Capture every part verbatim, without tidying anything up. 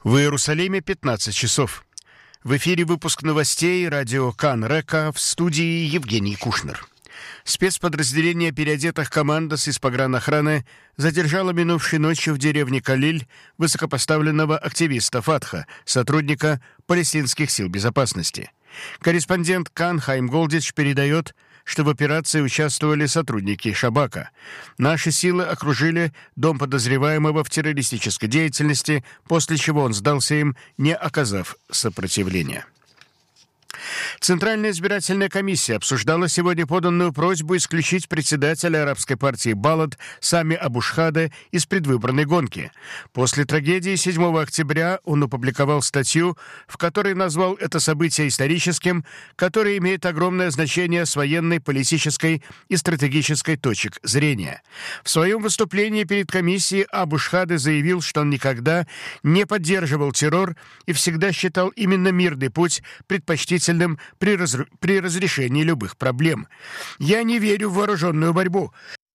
В Иерусалиме пятнадцать часов. В эфире выпуск новостей радио Кан Река, в студии Евгений Кушнер. Спецподразделение переодетых командос из погранохраны задержало минувшей ночью в деревне Калиль высокопоставленного активиста Фатха, сотрудника палестинских сил безопасности. Корреспондент Кан Хайм Голдич передает, что в операции участвовали сотрудники Шабака. Наши силы окружили дом подозреваемого в террористической деятельности, после чего он сдался им, не оказав сопротивления. Центральная избирательная комиссия обсуждала сегодня поданную просьбу исключить председателя арабской партии Балад Сами Абу-Шхаде из предвыборной гонки. После трагедии седьмого октября он опубликовал статью, в которой назвал это событие историческим, которое имеет огромное значение с военной, политической и стратегической точек зрения. В своем выступлении перед комиссией Абу-Шхаде заявил, что он никогда не поддерживал террор и всегда считал именно мирный путь предпочтительным При, разру... при разрешении любых проблем. Я не верю в вооруженную борьбу.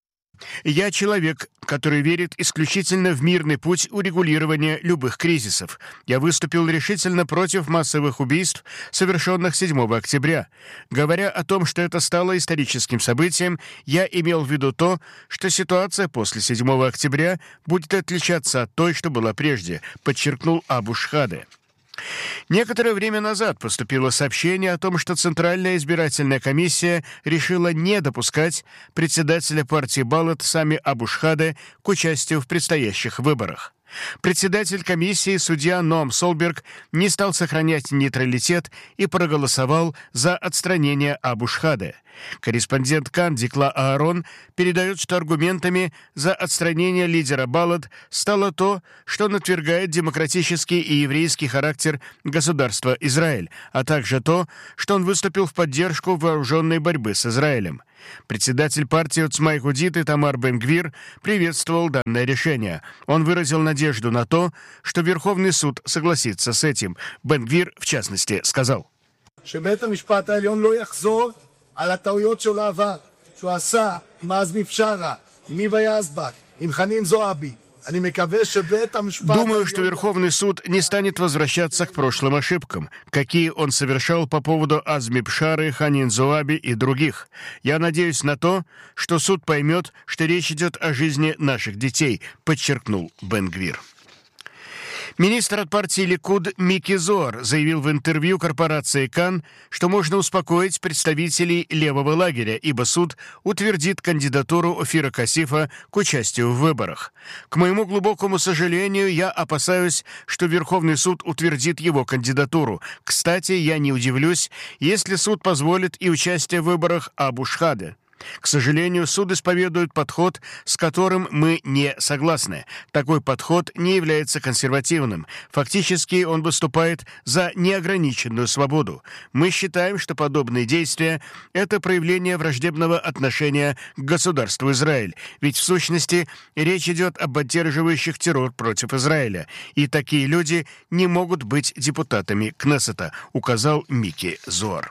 Я человек, который верит исключительно в мирный путь урегулирования любых кризисов. Я выступил решительно против массовых убийств, совершенных седьмого октября. Говоря о том, что это стало историческим событием, я имел в виду то, что ситуация после седьмого октября будет отличаться от той, что была прежде, подчеркнул Абу-Шхаде. Некоторое время назад поступило сообщение о том, что Центральная избирательная комиссия решила не допускать председателя партии Балад Сами Абу-Шхаде к участию в предстоящих выборах. Председатель комиссии, судья Ноам Солберг, не стал сохранять нейтралитет и проголосовал за отстранение Абу-Шхаде. Корреспондент Кан Дикла Аарон передает, что аргументами за отстранение лидера Балад стало то, что он отвергает демократический и еврейский характер государства Израиль, а также то, что он выступил в поддержку вооруженной борьбы с Израилем. Председатель партии Оцма Йехудит Итамар Бен-Гвир приветствовал данное решение. Он выразил надежду на то, что Верховный суд согласится с этим. Бен-Гвир, в частности, сказал: על הטעויות של העבר, שהוא עשה עם עזמי בשארה, עם היבה יזבק, עם חנין זועבי. אני מקווה שבית המשפט... Думаю, что Верховный суд не станет возвращаться к прошлым ошибкам, какие он совершал по поводу Азми Бшары, Ханин Зоаби и других. Я надеюсь на то, что суд поймет, что речь идет о жизни наших детей, подчеркнул Бен-Гвир. Министр от партии Ликуд Мики Зоар заявил в интервью корпорации Кан, что можно успокоить представителей левого лагеря, ибо суд утвердит кандидатуру Офира Касифа к участию в выборах. К моему глубокому сожалению, я опасаюсь, что Верховный суд утвердит его кандидатуру. Кстати, я не удивлюсь, если суд позволит и участие в выборах Абу-Шхаде. К сожалению, суд исповедует подход, с которым мы не согласны. Такой подход не является консервативным. Фактически он выступает за неограниченную свободу. Мы считаем, что подобные действия – это проявление враждебного отношения к государству Израиль. Ведь в сущности речь идет об поддерживающих террор против Израиля. И такие люди не могут быть депутатами Кнессета, указал Мики Зоар.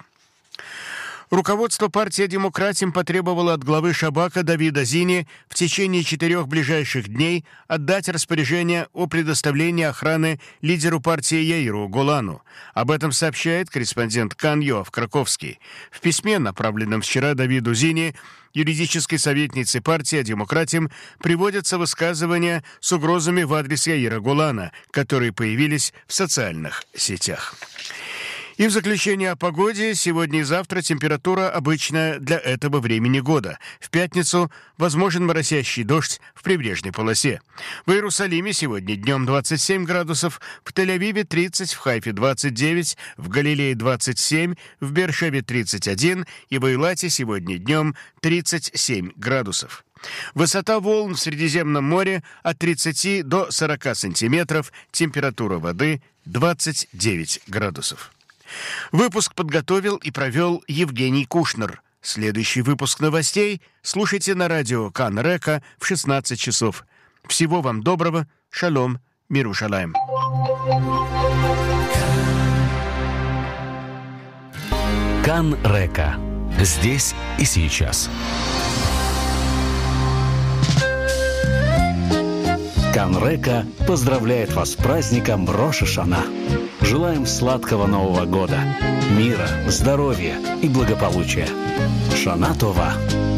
Руководство партии «Демократим» потребовало от главы Шабака Давида Зини в течение четырех ближайших дней отдать распоряжение о предоставлении охраны лидеру партии Яиру Голану. Об этом сообщает корреспондент Кан Йоав Краковский. В письме, направленном вчера Давиду Зини, юридической советницей партии «Демократим», приводятся высказывания с угрозами в адрес Яира Голана, которые появились в социальных сетях. И в заключение о погоде. Сегодня и завтра температура обычная для этого времени года. В пятницу возможен моросящий дождь в прибрежной полосе. В Иерусалиме сегодня днем двадцать семь градусов, в Тель-Авиве тридцать, в Хайфе двадцать девять, в Галилее двадцать семь, в Беэр-Шеве тридцать один и в Эйлате сегодня днем тридцать семь градусов. Высота волн в Средиземном море от тридцати до сорока сантиметров, температура воды двадцать девять градусов. Выпуск подготовил и провел Евгений Кушнер. Следующий выпуск новостей слушайте на радио Кан Река в шестнадцать часов. Всего вам доброго. Шалом. Мирушалаем. Кан Река. Здесь и сейчас. Кан-Река поздравляет вас с праздником Рош ха-Шана. Желаем сладкого Нового года, мира, здоровья и благополучия. Шана Това.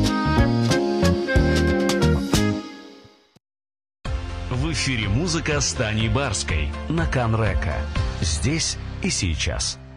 В эфире музыка с Таней Барской на Кан-Река. Здесь и сейчас.